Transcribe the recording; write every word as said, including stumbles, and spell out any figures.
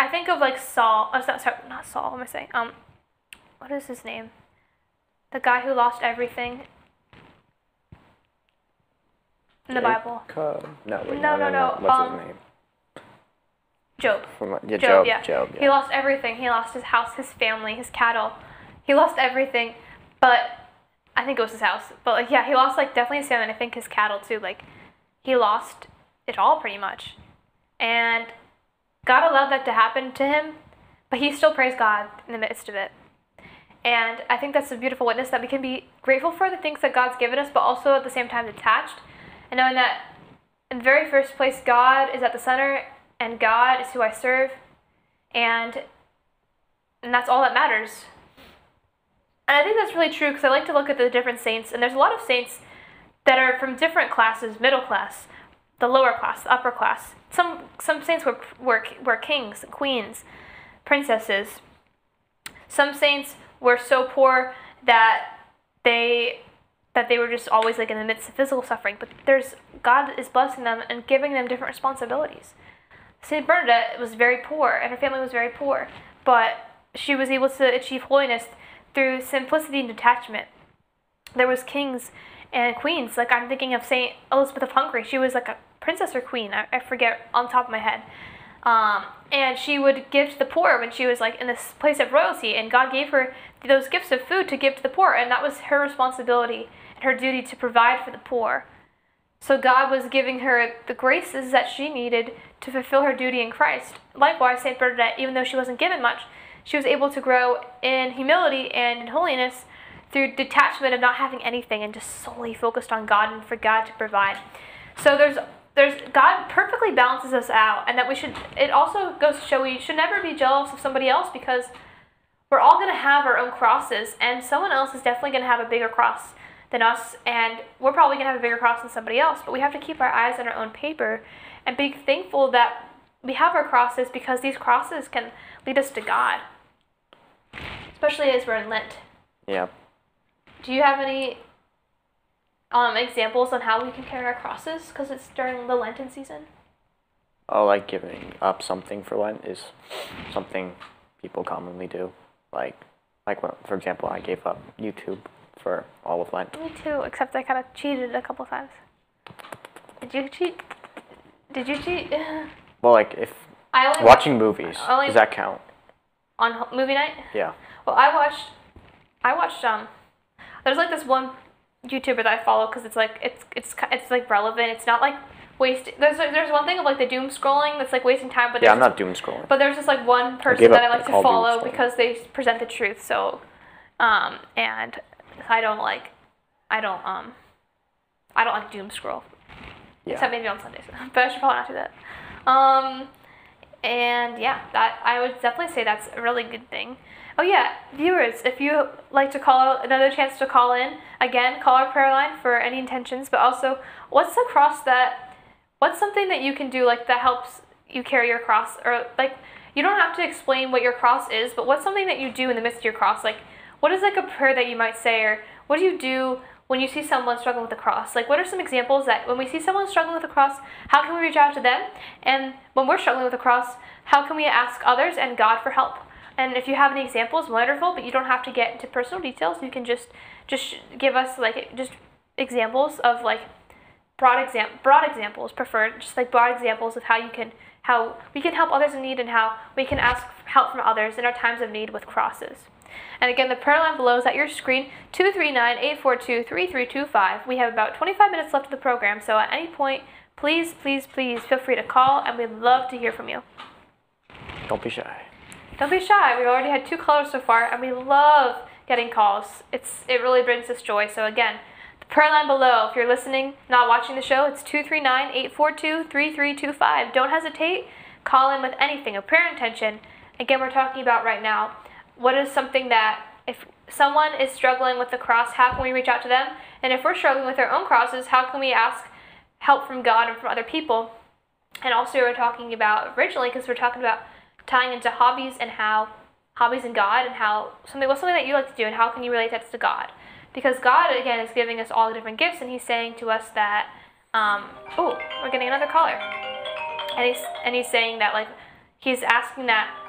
think of like Saul. Oh, sorry, not Saul. What am I saying? Um, what is his name? The guy who lost everything in the Bible. Jacob. No, wait, No, no, no, no, no. no, What's um, his name? Job. From, yeah, Job, Job, yeah. Job, yeah. He lost everything. He lost his house, his family, his cattle. He lost everything, but I think it was his house. But like, yeah, he lost like definitely his family. And I think his cattle too. Like, he lost it all pretty much, and God allowed that to happen to him, but he still praised God in the midst of it. And I think that's a beautiful witness that we can be grateful for the things that God's given us, but also at the same time detached, and knowing that in the very first place, God is at the center, and God is who I serve, and and that's all that matters. And I think that's really true because I like to look at the different saints, and there's a lot of saints that are from different classes: middle class, the lower class, the upper class. Some some saints were were were kings, queens, princesses. Some saints were so poor that they that they were just always like in the midst of physical suffering. But there's God is blessing them and giving them different responsibilities. Saint Bernadette was very poor, and her family was very poor, but she was able to achieve holiness through simplicity and detachment. There was kings and queens. Like I'm thinking of Saint Elizabeth of Hungary. She was like a princess or queen. I, I forget on top of my head. Um, and she would give to the poor when she was like in this place of royalty, and God gave her those gifts of food to give to the poor, and that was her responsibility and her duty to provide for the poor. So God was giving her the graces that she needed to fulfill her duty in Christ. Likewise, Saint Bernadette, even though she wasn't given much, she was able to grow in humility and in holiness through detachment of not having anything and just solely focused on God and for God to provide. So there's there's God perfectly balances us out, and that we should, it also goes to show we should never be jealous of somebody else, because we're all going to have our own crosses, and someone else is definitely going to have a bigger cross than us, and we're probably going to have a bigger cross than somebody else, but we have to keep our eyes on our own paper and be thankful that we have our crosses, because these crosses can lead us to God, especially as we're in Lent. Yeah. Do you have any um, examples on how we can carry our crosses, because it's during the Lenten season? Oh, like giving up something for Lent is something people commonly do. Like, like when, for example, I gave up YouTube for all of Lent. Me too, except I kind of cheated a couple times. Did you cheat? Did you cheat? Well, like if I only watching movies, only, does that count? On ho- movie night? Yeah. Well, I watched, I watched, um, there's like this one YouTuber that I follow, because it's like, it's, it's, it's like relevant. It's not like wasting, there's like, there's one thing of like the doom scrolling that's like wasting time, but Yeah, I'm this, not doom scrolling. but there's just like one person give that up I like to all doom follow scrolling. because they present the truth. So, um, and I don't like, I don't, um, I don't like doom scroll. Yeah. Except maybe on Sundays, but I should probably not do that. Um, and yeah, that I would definitely say that's a really good thing. Oh yeah, viewers, if you like to call out, another chance to call in, again, call our prayer line for any intentions, but also, what's the cross that, what's something that you can do like that helps you carry your cross, or like, you don't have to explain what your cross is, but what's something that you do in the midst of your cross? Like, what is like a prayer that you might say, or what do you do when you see someone struggling with the cross? Like, what are some examples that when we see someone struggling with the cross, how can we reach out to them? And when we're struggling with the cross, how can we ask others and God for help? And if you have any examples, wonderful, but you don't have to get into personal details. You can just just give us like just examples of like broad exam broad examples preferred, just like broad examples of how you can how we can help others in need, and how we can ask help from others in our times of need with crosses. And again, the prayer line below is at your screen, two three nine, eight four two, three three two five. We have about twenty-five minutes left of the program, so at any point, please, please, please feel free to call, and we'd love to hear from you. Don't be shy. Don't be shy. We've already had two callers so far, and we love getting calls. It's It really brings us joy. So again, the prayer line below, if you're listening, not watching the show, it's two three nine, eight four two, three three two five. Don't hesitate. Call in with anything, a prayer intention. Again, we're talking about right now, what is something that, if someone is struggling with the cross, how can we reach out to them? And if we're struggling with our own crosses, how can we ask help from God and from other people? And also we're talking about originally, because we're talking about tying into hobbies and how, hobbies and God, and how, something, what's something that you like to do, and how can you relate that to God? Because God, again, is giving us all the different gifts, and he's saying to us that, um, oh, we're getting another caller. And he's, and he's saying that, like, he's asking that